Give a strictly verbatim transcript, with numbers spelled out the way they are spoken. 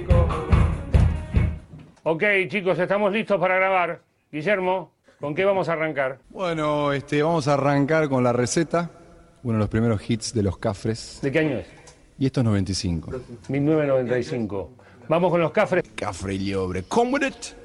Ok, chicos, estamos listos para grabar. Guillermo, ¿con qué vamos a arrancar? Bueno, este, vamos a arrancar con la receta. Uno de los primeros hits de los Cafres. ¿De qué año es? Y esto es noventa y cinco. mil novecientos noventa y cinco. Vamos con los Cafres. Cafre y Llobre. Come with it.